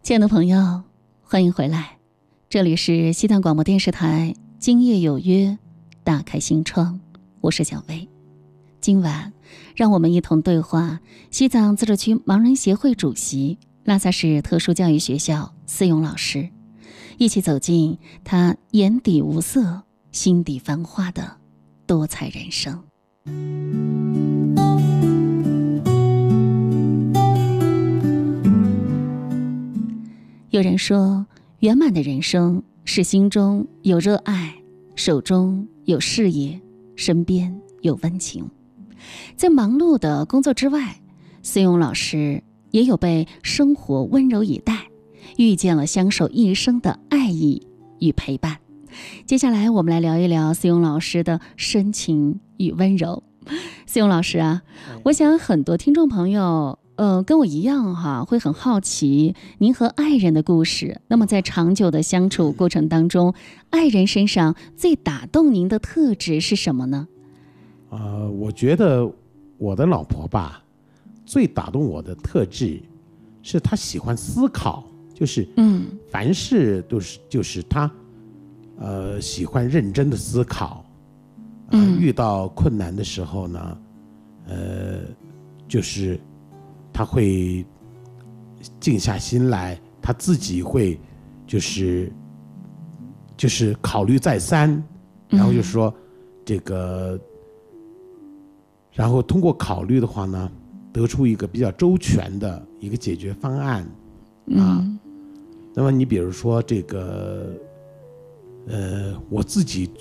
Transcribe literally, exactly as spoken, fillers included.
亲爱的朋友，欢迎回来，这里是西藏广播电视台今夜有约，打开心窗，我是小薇。今晚让我们一同对话西藏自治区盲人协会主席、拉萨市特殊教育学校思勇老师，一起走进他眼底无色心底繁花的多彩人生。有人说，圆满的人生是心中有热爱，手中有事业，身边有温情。在忙碌的工作之外，思勇老师也有被生活温柔以待，遇见了相守一生的爱意与陪伴。接下来我们来聊一聊思勇老师的深情与温柔。思勇老师啊，我想很多听众朋友呃，跟我一样哈，会很好奇您和爱人的故事。那么在长久的相处过程当中，爱人身上最打动您的特质是什么呢？ 呃，我觉得我的老婆吧，最打动我的特质是她喜欢思考，就是嗯，凡事都是就是她呃喜欢认真的思考，呃、嗯，遇到困难的时候呢，呃，就是他会静下心来，他自己会就是就是考虑再三，然后就说、嗯、这个，然后通过考虑的话呢，得出一个比较周全的一个解决方案啊。嗯、那么你比如说这个，呃，我自己